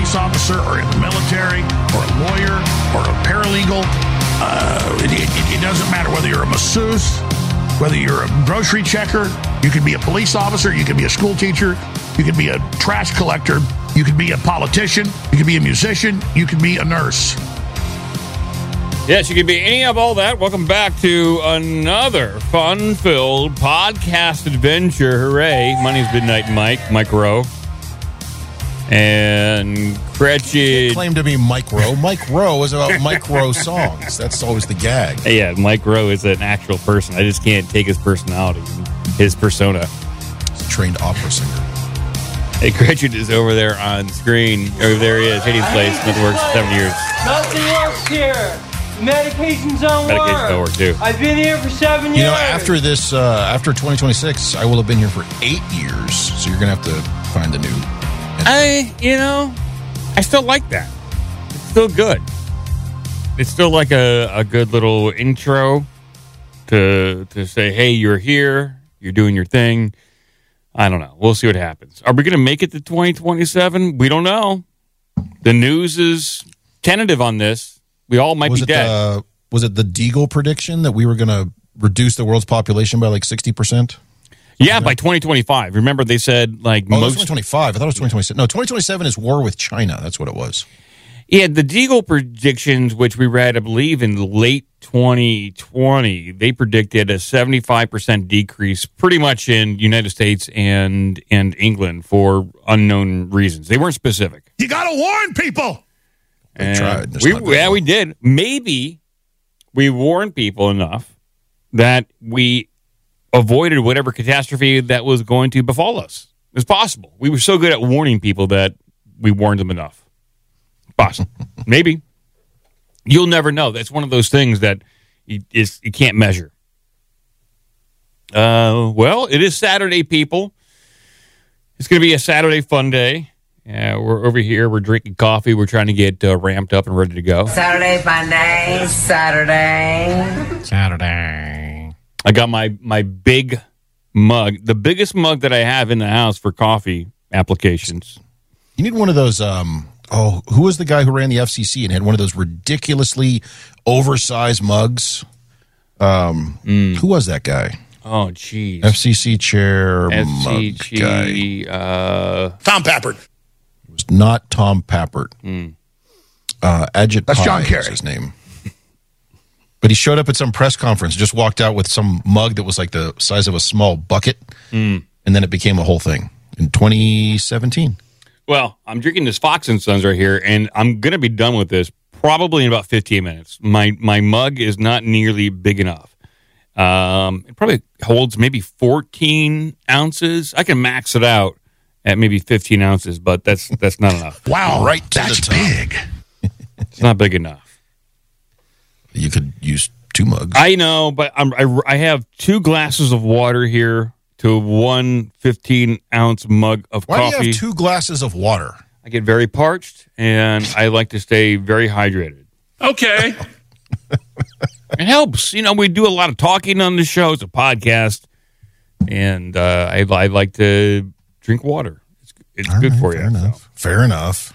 police officer or in the military or a lawyer or a paralegal. It doesn't matter whether you're a masseuse, whether you're a grocery checker. You could be a police officer. You could be a school teacher. You could be a trash collector. You could be a politician. You could be a musician. You could be a nurse. Yes, you can be any of all that. Welcome back to another fun-filled podcast adventure. Hooray. My name's Midnight Mike Rowe. And Gretchen. Claim to be Mike Rowe. Mike Rowe is about Mike Rowe songs. That's always the gag. Yeah, Mike Rowe is an actual person. I just can't take his personality, his persona. He's a trained opera singer. Hey, Gretchen is over there on screen. Over there he is, Hades Place. Nothing works for 7 years. Nothing works here. Medications don't work. Medications don't work, too. I've been here for 7 years. You know, after this, after 2026, I will have been here for 8 years. So you're going to have to find a new... I still like that. It's still good. It's still like a good little intro to say, hey, you're here. You're doing your thing. I don't know. We'll see what happens. Are we going to make it to 2027? We don't know. The news is tentative on this. We all might be dead. Was it the Deagle prediction that we were going to reduce the world's population by like 60%? Yeah, by 2025. Remember, they said like most... 2025. I thought it was 2027. No, 2027 is war with China. That's what it was. Yeah, the Deagle predictions, which we read, I believe, in late 2020, they predicted a 75% decrease pretty much in United States and England for unknown reasons. They weren't specific. You got to warn people. They tried. We did. Maybe we warned people enough that we avoided whatever catastrophe that was going to befall us. It's possible. We were so good at warning people that we warned them enough. Possible. Maybe. You'll never know. That's one of those things that you can't measure. Well, it is Saturday, people. It's going to be a Saturday fun day. We're over here. We're drinking coffee. We're trying to get ramped up and ready to go. Saturday fun day. Saturday. I got my big mug, the biggest mug that I have in the house for coffee applications. You need one of those... who was the guy who ran the FCC and had one of those ridiculously oversized mugs? Who was that guy? Oh, geez. FCC chair mug guy. Tom Pappert. It was not Tom Pappert. Ajit That's Pai John Kerry. is his name. But he showed up at some press conference, just walked out with some mug that was like the size of a small bucket, and then it became a whole thing in 2017. Well, I'm drinking this Fox & Sons right here, and I'm going to be done with this probably in about 15 minutes. My mug is not nearly big enough. It probably holds maybe 14 ounces. I can max it out at maybe 15 ounces, but that's not enough. Wow, Right to that's the top. big. It's not big enough. You could use 2 mugs. I know, but I have 2 glasses of water here to one 15-ounce mug of Why coffee. do you have 2 glasses of water? I get very parched, and I like to stay very hydrated. Okay. It helps. You know, we do a lot of talking on the show. It's a podcast, and I like to drink water. It's good for you. Fair enough. Fair enough.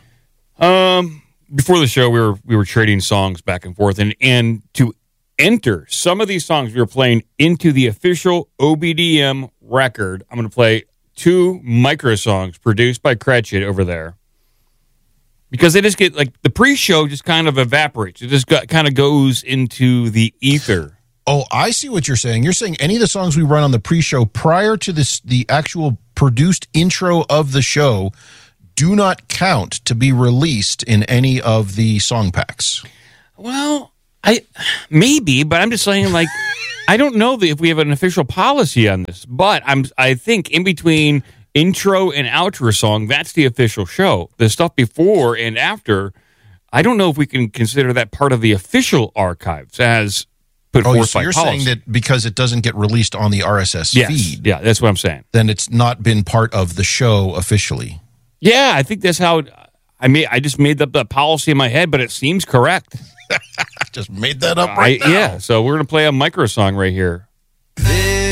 Before the show, we were trading songs back and forth, and to enter some of these songs we were playing into the official OBDM record, I'm going to play 2 micro songs produced by Cretchet over there. Because they just get, like, the pre-show just kind of evaporates. It just kind of goes into the ether. Oh, I see what you're saying. You're saying any of the songs we run on the pre-show prior to the actual produced intro of the show do not count to be released in any of the song packs. Well, maybe, but I'm just saying, like, I don't know if we have an official policy on this, but I think in between intro and outro song, that's the official show. The stuff before and after, I don't know if we can consider that part of the official archives as put forth so by you're policy. saying that because it doesn't get released on the RSS feed, yeah, that's what I'm saying. then it's not been part of the show officially. Yeah, I think that's how I just made up that policy in my head, but it seems correct. Just made that up right now. Yeah, so we're going to play a micro song right here.